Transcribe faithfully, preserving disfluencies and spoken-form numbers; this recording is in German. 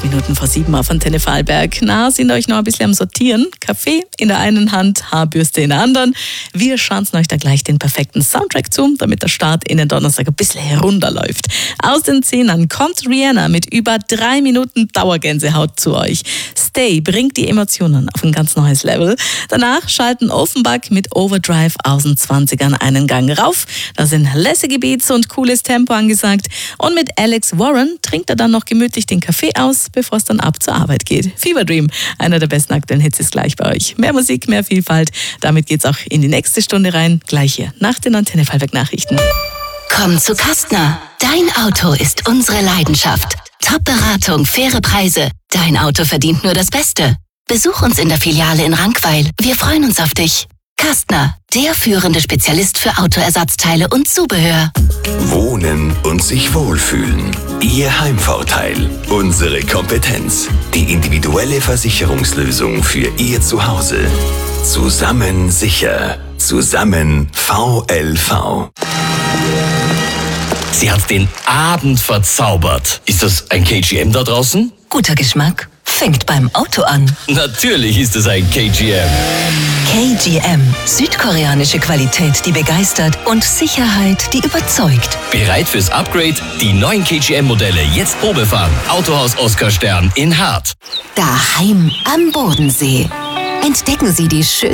Minuten vor sieben auf Antenne Vorarlberg. Na, sind euch noch ein bisschen am Sortieren? Kaffee in der einen Hand, Haarbürste in der anderen. Wir schanzen euch da gleich den perfekten Soundtrack zu, damit der Start in den Donnerstag ein bisschen herunterläuft. Aus den Zehnern kommt Rihanna mit über drei Minuten Dauergänsehaut zu euch. Stay bringt die Emotionen auf ein ganz neues Level. Danach schalten Offenbach mit Overdrive aus den zwanzigern einen Gang rauf. Da sind lässige Beats und cooles Tempo angesagt. Und mit Alex Warren trinkt er dann noch gemütlich den Kaffee aus, bevor es dann ab zur Arbeit geht. Fever Dream, einer der besten aktuellen Hits, ist gleich bei euch. Mehr Musik, mehr Vielfalt. Damit geht's auch in die nächste Stunde rein. Gleich hier nach den Antenne Vorarlberg Nachrichten. Komm zu Kastner. Dein Auto ist unsere Leidenschaft. Top-Beratung, faire Preise. Dein Auto verdient nur das Beste. Besuch uns in der Filiale in Rankweil. Wir freuen uns auf dich. Kastner, der führende Spezialist für Autoersatzteile und Zubehör. Wohnen und sich wohlfühlen. Ihr Heimvorteil. Unsere Kompetenz. Die individuelle Versicherungslösung für Ihr Zuhause. Zusammen sicher. Zusammen V L V. Sie hat den Abend verzaubert. Ist das ein K G M da draußen? Guter Geschmack fängt beim Auto an. Natürlich ist es ein K G M. K G M. Südkoreanische Qualität, die begeistert, und Sicherheit, die überzeugt. Bereit fürs Upgrade? Die neuen K G M-Modelle jetzt Probefahren. Autohaus Oskar Stern in Hart. Daheim am Bodensee. Entdecken Sie die schönen